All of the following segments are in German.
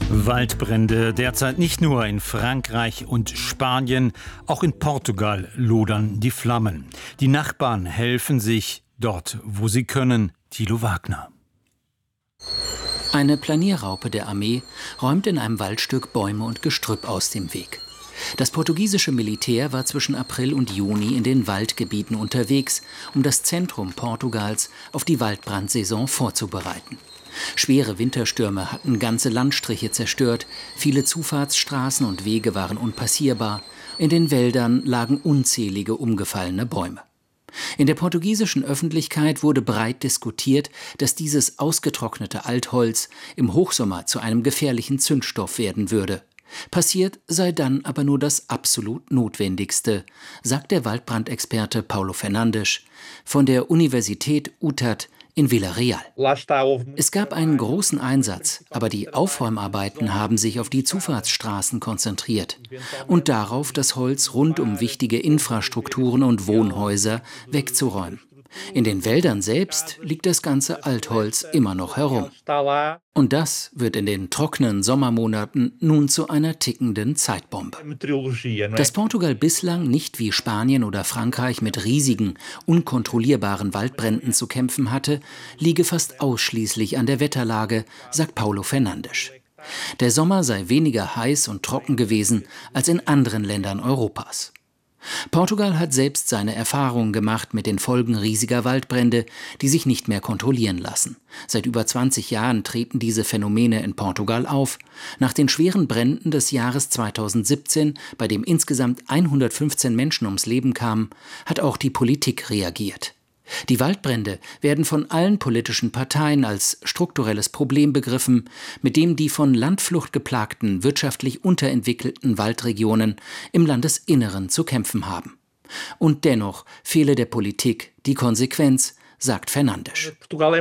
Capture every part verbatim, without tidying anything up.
Waldbrände derzeit nicht nur in Frankreich und Spanien, auch in Portugal lodern die Flammen. Die Nachbarn helfen sich dort, wo sie können. Thilo Wagner. Eine Planierraupe der Armee räumt in einem Waldstück Bäume und Gestrüpp aus dem Weg. Das portugiesische Militär war zwischen April und Juni in den Waldgebieten unterwegs, um das Zentrum Portugals auf die Waldbrandsaison vorzubereiten. Schwere Winterstürme hatten ganze Landstriche zerstört, viele Zufahrtsstraßen und Wege waren unpassierbar, in den Wäldern lagen unzählige umgefallene Bäume. In der portugiesischen Öffentlichkeit wurde breit diskutiert, dass dieses ausgetrocknete Altholz im Hochsommer zu einem gefährlichen Zündstoff werden würde. Passiert sei dann aber nur das absolut Notwendigste, sagt der Waldbrandexperte Paulo Fernandes von der Universität U T A D in Villarreal. Es gab einen großen Einsatz, aber die Aufräumarbeiten haben sich auf die Zufahrtsstraßen konzentriert und darauf, das Holz rund um wichtige Infrastrukturen und Wohnhäuser wegzuräumen. In den Wäldern selbst liegt das ganze Altholz immer noch herum. Und das wird in den trockenen Sommermonaten nun zu einer tickenden Zeitbombe. Dass Portugal bislang nicht wie Spanien oder Frankreich mit riesigen, unkontrollierbaren Waldbränden zu kämpfen hatte, liege fast ausschließlich an der Wetterlage, sagt Paulo Fernandes. Der Sommer sei weniger heiß und trocken gewesen als in anderen Ländern Europas. Portugal hat selbst seine Erfahrungen gemacht mit den Folgen riesiger Waldbrände, die sich nicht mehr kontrollieren lassen. Seit über zwanzig Jahren treten diese Phänomene in Portugal auf. Nach den schweren Bränden des Jahres zweitausendsiebzehn, bei dem insgesamt hundertfünfzehn Menschen ums Leben kamen, hat auch die Politik reagiert. Die Waldbrände werden von allen politischen Parteien als strukturelles Problem begriffen, mit dem die von Landflucht geplagten, wirtschaftlich unterentwickelten Waldregionen im Landesinneren zu kämpfen haben. Und dennoch fehle der Politik die Konsequenz, sagt Fernandes.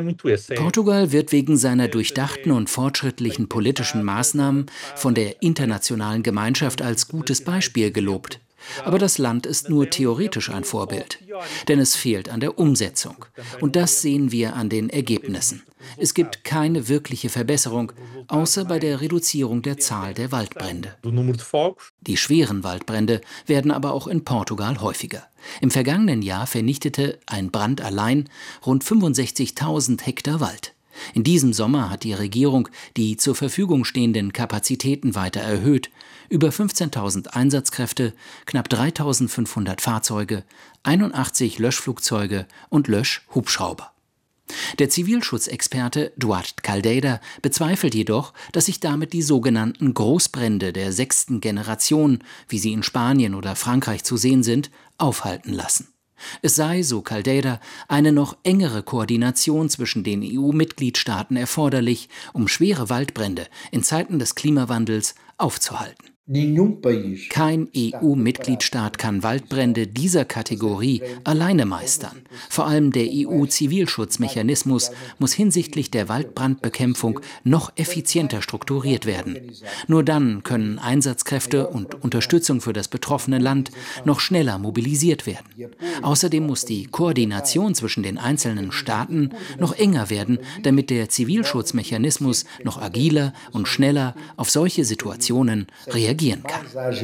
Portugal wird wegen seiner durchdachten und fortschrittlichen politischen Maßnahmen von der internationalen Gemeinschaft als gutes Beispiel gelobt. Aber das Land ist nur theoretisch ein Vorbild, denn es fehlt an der Umsetzung. Und das sehen wir an den Ergebnissen. Es gibt keine wirkliche Verbesserung, außer bei der Reduzierung der Zahl der Waldbrände. Die schweren Waldbrände werden aber auch in Portugal häufiger. Im vergangenen Jahr vernichtete ein Brand allein rund fünfundsechzigtausend Hektar Wald. In diesem Sommer hat die Regierung die zur Verfügung stehenden Kapazitäten weiter erhöht. Über fünfzehntausend Einsatzkräfte, knapp dreitausendfünfhundert Fahrzeuge, einundachtzig Löschflugzeuge und Löschhubschrauber. Der Zivilschutzexperte Duarte Caldeira bezweifelt jedoch, dass sich damit die sogenannten Großbrände der sechsten Generation, wie sie in Spanien oder Frankreich zu sehen sind, aufhalten lassen. Es sei, so Caldeira, eine noch engere Koordination zwischen den E U-Mitgliedstaaten erforderlich, um schwere Waldbrände in Zeiten des Klimawandels aufzuhalten. Kein E U-Mitgliedstaat kann Waldbrände dieser Kategorie alleine meistern. Vor allem der E U-Zivilschutzmechanismus muss hinsichtlich der Waldbrandbekämpfung noch effizienter strukturiert werden. Nur dann können Einsatzkräfte und Unterstützung für das betroffene Land noch schneller mobilisiert werden. Außerdem muss die Koordination zwischen den einzelnen Staaten noch enger werden, damit der Zivilschutzmechanismus noch agiler und schneller auf solche Situationen reagiert. Kann.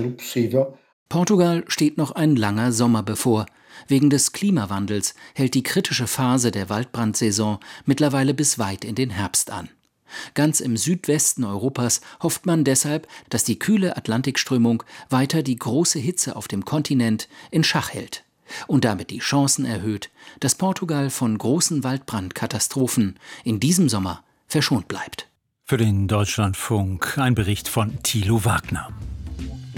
Portugal steht noch ein langer Sommer bevor. Wegen des Klimawandels hält die kritische Phase der Waldbrandsaison mittlerweile bis weit in den Herbst an. Ganz im Südwesten Europas hofft man deshalb, dass die kühle Atlantikströmung weiter die große Hitze auf dem Kontinent in Schach hält und damit die Chancen erhöht, dass Portugal von großen Waldbrandkatastrophen in diesem Sommer verschont bleibt. Für den Deutschlandfunk ein Bericht von Thilo Wagner.